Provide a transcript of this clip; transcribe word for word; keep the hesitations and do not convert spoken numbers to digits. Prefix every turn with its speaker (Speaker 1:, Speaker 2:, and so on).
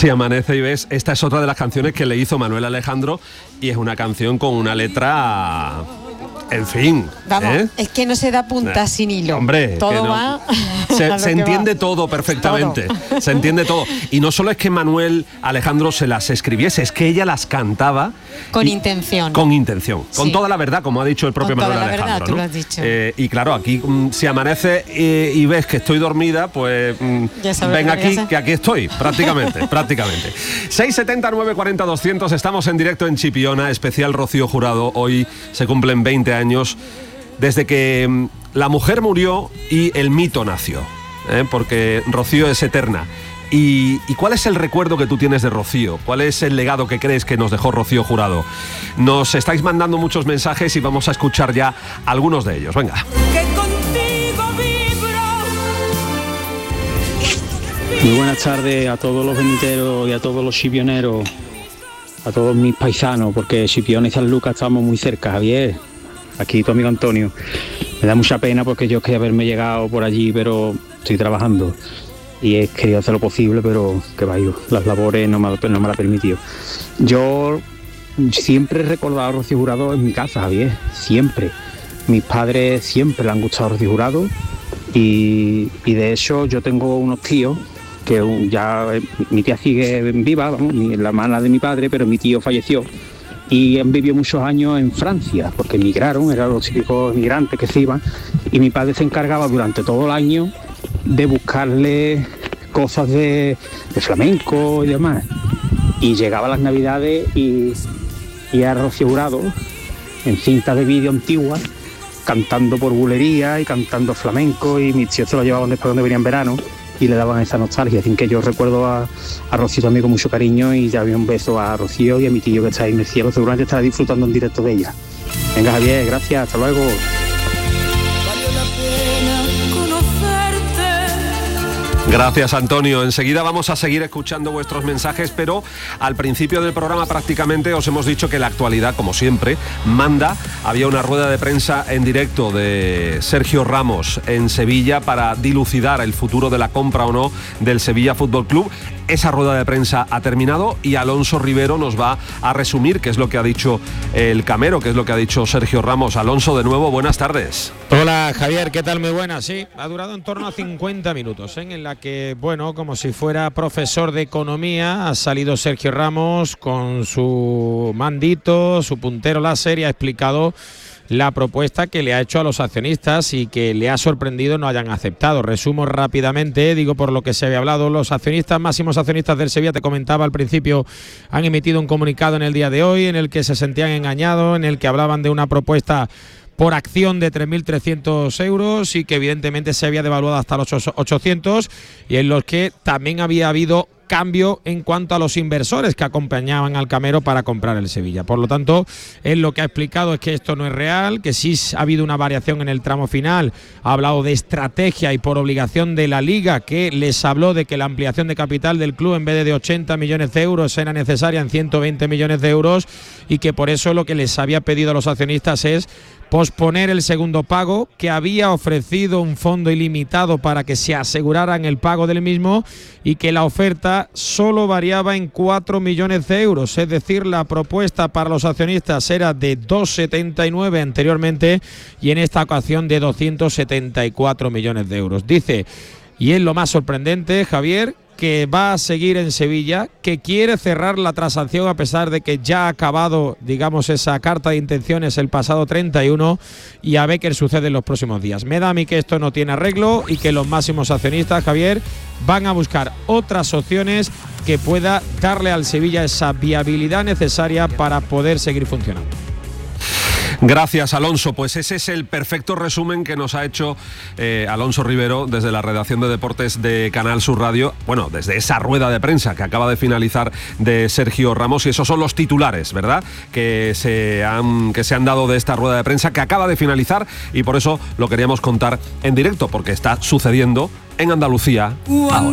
Speaker 1: Si amanece y ves, esta es otra de las canciones que le hizo Manuel Alejandro y es una canción con una letra, en fin.
Speaker 2: Vamos,
Speaker 1: ¿eh?
Speaker 2: es que no se da punta sin hilo.
Speaker 1: Hombre,
Speaker 2: todo
Speaker 1: no.
Speaker 2: va.
Speaker 1: Se, se entiende
Speaker 2: va.
Speaker 1: todo perfectamente.
Speaker 2: Todo.
Speaker 1: Se entiende todo. Y no solo es que Manuel Alejandro se las escribiese, es que ella las cantaba
Speaker 2: con
Speaker 1: y,
Speaker 2: intención.
Speaker 1: Con intención, sí. Con toda la verdad, como ha dicho el propio
Speaker 2: con
Speaker 1: Manuel
Speaker 2: toda la
Speaker 1: Alejandro.
Speaker 2: Verdad, tú
Speaker 1: ¿no?
Speaker 2: lo has dicho.
Speaker 1: Eh, y claro, aquí mm, si amanece y, y ves que estoy dormida, pues mm, ven aquí, que aquí estoy, prácticamente, prácticamente. seis setenta, nueve cuarenta, doscientos, estamos en directo en Chipiona, especial Rocío Jurado. Hoy se cumplen veinte años desde que mm, la mujer murió y el mito nació, ¿eh? Porque Rocío es eterna. ¿Y, ¿Y cuál es el recuerdo que tú tienes de Rocío? ¿Cuál es el legado que crees que nos dejó Rocío Jurado? Nos estáis mandando muchos mensajes y vamos a escuchar ya algunos de ellos. Venga.
Speaker 3: Que contigo vibro.
Speaker 4: Muy buenas tardes a todos los veniteros y a todos los chipioneros, a todos mis paisanos, porque Chipiona y San Lucas estamos muy cerca, Javier. Aquí tu amigo Antonio. Me da mucha pena porque yo quería haberme llegado por allí, pero estoy trabajando y he querido hacer lo posible, pero que vaya, las labores no me, no me la han permitido. Yo siempre he recordado a Rocío Jurado en mi casa, Javier, siempre. Mis padres siempre le han gustado a Rocío Jurado y, y de hecho yo tengo unos tíos que ya mi tía sigue viva, vamos, la hermana de mi padre, pero mi tío falleció. Y han vivido muchos años en Francia, porque emigraron, eran los típicos emigrantes que se iban, y mi padre se encargaba durante todo el año de buscarle cosas de, de flamenco y demás. Y llegaba las navidades y, y era Rocío Jurado, en cinta de vídeo antigua, cantando por bulería y cantando flamenco, y mis tíos se lo llevaban después donde venía en verano y le daban esa nostalgia. Así que yo recuerdo a, a Rocío también con mucho cariño, y ya había un beso a Rocío y a mi tío que está ahí en el cielo, seguramente estará disfrutando en directo de ella. Venga, Javier, gracias, hasta luego.
Speaker 1: Gracias, Antonio. Enseguida vamos a seguir escuchando vuestros mensajes, pero al principio del programa prácticamente os hemos dicho que la actualidad, como siempre, manda. Había una rueda de prensa en directo de Sergio Ramos en Sevilla para dilucidar el futuro de la compra o no del Sevilla Fútbol Club. Esa rueda de prensa ha terminado y Alonso Rivero nos va a resumir qué es lo que ha dicho el Camero, qué es lo que ha dicho Sergio Ramos. Alonso, de nuevo, buenas tardes.
Speaker 5: Hola, Javier, ¿qué tal? Muy buenas. Sí, ha durado en torno a cincuenta minutos, ¿eh? En la que, bueno, como si fuera profesor de economía, ha salido Sergio Ramos con su mandito, su puntero láser, y ha explicado la propuesta que le ha hecho a los accionistas y que le ha sorprendido no hayan aceptado. Resumo rápidamente, digo por lo que se había hablado. Los accionistas, máximos accionistas del Sevilla, te comentaba al principio, han emitido un comunicado en el día de hoy en el que se sentían engañados, en el que hablaban de una propuesta por acción de tres mil trescientos euros y que evidentemente se había devaluado hasta los ochocientos, y en los que también había habido cambio en cuanto a los inversores que acompañaban al Camero para comprar el Sevilla. Por lo tanto, él lo que ha explicado es que esto no es real, que sí ha habido una variación en el tramo final. Ha hablado de estrategia y por obligación de la Liga, que les habló de que la ampliación de capital del club en vez de ochenta millones de euros era necesaria en ciento veinte millones de euros, y que por eso lo que les había pedido a los accionistas es posponer el segundo pago, que había ofrecido un fondo ilimitado para que se aseguraran el pago del mismo, y que la oferta solo variaba en cuatro millones de euros, es decir, la propuesta para los accionistas era de doscientos setenta y nueve anteriormente y en esta ocasión de doscientos setenta y cuatro millones de euros. Dice, y es lo más sorprendente, Javier, que va a seguir en Sevilla, que quiere cerrar la transacción a pesar de que ya ha acabado, digamos, esa carta de intenciones el pasado treinta y uno, y a ver qué sucede en los próximos días. Me da a mí que esto no tiene arreglo y que los máximos accionistas, Javier, van a buscar otras opciones que pueda darle al Sevilla esa viabilidad necesaria para poder seguir funcionando.
Speaker 1: Gracias, Alonso. Pues ese es el perfecto resumen que nos ha hecho eh, Alonso Rivero desde la redacción de deportes de Canal Sur Radio. Bueno, desde esa rueda de prensa que acaba de finalizar de Sergio Ramos, y esos son los titulares, ¿verdad?, que se han, que se han dado de esta rueda de prensa que acaba de finalizar, y por eso lo queríamos contar en directo, porque está sucediendo en Andalucía ahora.